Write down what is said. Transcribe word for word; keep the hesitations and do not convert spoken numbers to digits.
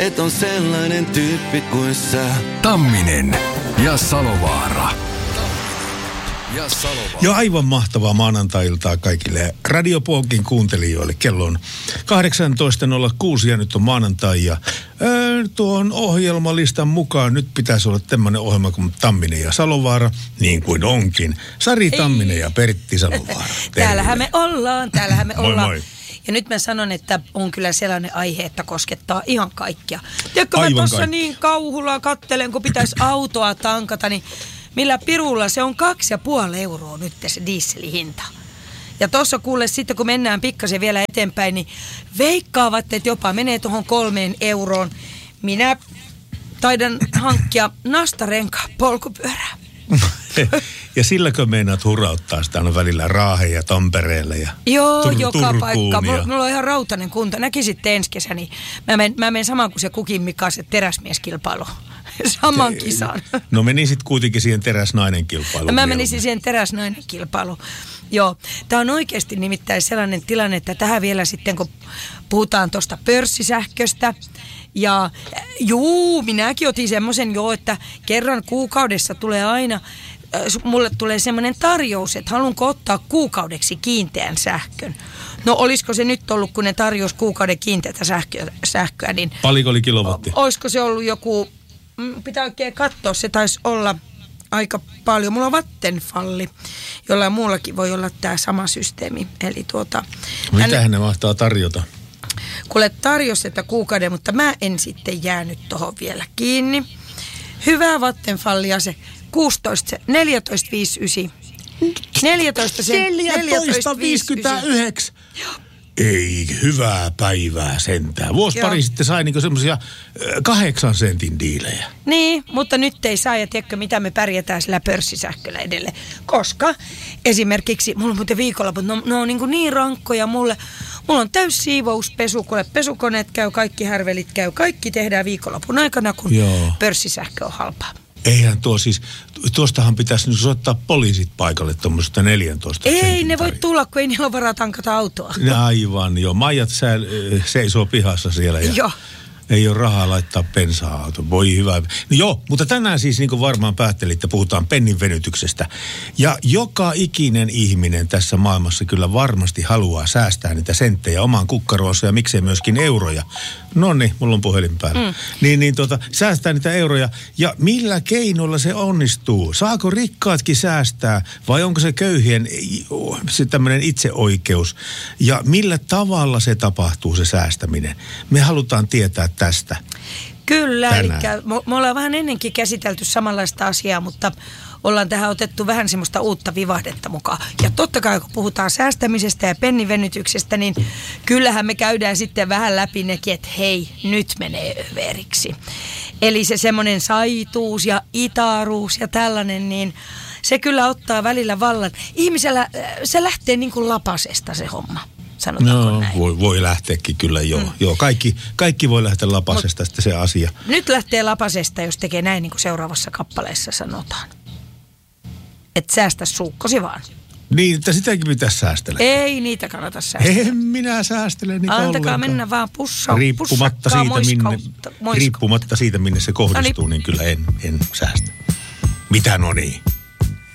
et on sellainen tyyppi kuin sä. Tamminen ja Salovaara. Ja Salovaara. Jo aivan mahtavaa maanantai-iltaa kaikille Radiopoonkin kuuntelijoille. Kello on kahdeksantoista nolla kuusi ja nyt on maanantai ja öö, tuon ohjelmalistan mukaan nyt pitäisi olla tämmöinen ohjelma kuin Tamminen ja Salovaara, niin kuin onkin. Sari Tamminen ja Pertti Salovaara. Täällähän me ollaan, täällähän me moi, ollaan. Moi. Ja nyt mä sanon, että on kyllä sellainen aihe, että koskettaa ihan kaikkia. Tiedätkö, mä tuossa niin kauhulla kattelen, kun pitäisi autoa tankata, niin millä pirulla se on kaksi ja puoli euroa nyt se dieselihinta. Ja tuossa kuule sitten, kun mennään pikkasen vielä eteenpäin, niin veikkaavat, että jopa menee tuohon kolmeen euroon. Minä taidan hankkia nastarenkaan polkupyörää. Ja silläkö meinaat hurauttaa sitä aina välillä Raaheen ja Tampereelle ja Joo, Tur- joka Turkuun paikka. Ja... Mulla on ihan rautainen kunto. Näkisitte ensi kesä, niin mä menen, mä menen samaan kuin se Kukin Mika, se teräsmieskilpailu. Saman kisan. No menisit kuitenkin siihen teräsnainen kilpailuun. No mä menisin siihen teräsnainen kilpailuun. Joo, tämä on oikeasti nimittäin sellainen tilanne, että tähän vielä sitten, kun puhutaan tuosta pörssisähköstä, ja juu, minäkin otin semmoisen jo, että kerran kuukaudessa tulee aina, mulle tulee semmoinen tarjous, että haluanko ottaa kuukaudeksi kiinteän sähkön. No olisiko se nyt ollut, kun ne tarjous kuukauden kiinteätä sähköä, sähköä niin... Paljonko oli kilowatti? Olisiko se ollut joku, pitää oikein katsoa, se taisi olla aika paljon. Mulla on Vattenfalli, jollain muullakin voi olla tämä sama systeemi. Eli tuota... Mitähän hän... ne mahtaa tarjota? Kuule tarjosi, että kuukauden, mutta mä en sitten jäänyt tohon vielä kiinni. Hyvää Vattenfallia se kuusitoista, se neljätoista viisikymmentäyhdeksän. neljätoista se neljätoista viisikymmentäyhdeksän. Ei hyvää päivää sentään. Vuosi pari sitten sai niinku semmosia kahdeksan sentin diilejä. Niin, mutta nyt ei saa, ja tiedätkö mitä me pärjätään sillä pörssisähköllä edelleen. Koska esimerkiksi, mulla on muuten viikonloput, no, ne on niin, niin rankkoja mulle. Mulla on täys siivouspesu, kuule pesukoneet käy, kaikki härvelit käy, kaikki tehdään viikonlopun aikana, kun Joo. pörssisähkö on halpaa. Eihän tuo siis, tuostahan pitäisi nyt soittaa poliisit paikalle tuommoisesta neljätoista Ei, ne voi tulla, kun ei niillä ole varaa tankata autoa. Aivan, joo. Maijat sä, seisoo pihassa siellä ja joo. Ei ole rahaa laittaa bensaa auto. Voi hyvä. No joo, mutta tänään siis niin kuin varmaan päättelitte, puhutaan pennin venytyksestä. Ja joka ikinen ihminen tässä maailmassa kyllä varmasti haluaa säästää niitä senttejä omaan kukkaroonsa ja miksei myöskin euroja. No niin, mulla on puhelin päällä. Mm. Niin, niin tota, säästää niitä euroja. Ja millä keinoilla se onnistuu? Saako rikkaatkin säästää vai onko se köyhien se tämmöinen itseoikeus? Ja millä tavalla se tapahtuu se säästäminen? Me halutaan tietää tästä. Kyllä, eli me ollaan vähän ennenkin käsitelty samanlaista asiaa, mutta ollaan tähän otettu vähän semmoista uutta vivahdetta mukaan. Ja totta kai, kun puhutaan säästämisestä ja pennivenytyksestä, niin kyllähän me käydään sitten vähän läpi nekin, että hei, nyt menee överiksi. Eli se semmoinen saituus ja itaruus ja tällainen, niin se kyllä ottaa välillä vallan. Ihmisellä se lähtee niin kuin lapasesta se homma. No, voi, voi lähteäkin kyllä, joo. Mm. joo kaikki, kaikki voi lähteä lapasesta Mut, sitten se asia. Nyt lähtee lapasesta, jos tekee näin, niin kuin seuraavassa kappaleessa sanotaan. Että säästä suukkosi vaan. Niin, että sitäkin pitäisi säästellä. Ei niitä kannata säästellä. En minä säästele niitä Antakaa ollenkaan. mennä vaan pussa, riippumatta siitä, minne, moiskautta. riippumatta siitä, minne se kohdistuu, no niin, niin kyllä en, en säästä. Mitä no niin?